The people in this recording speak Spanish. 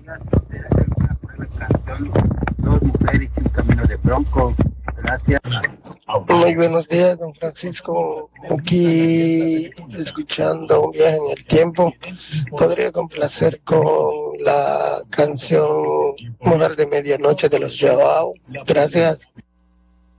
Dos mujeres y un camino de bronco. Gracias. Muy buenos días, don Francisco. Aquí escuchando un viaje en el tiempo. Podría complacer con la canción Mujer de Medianoche de los Joao. Gracias.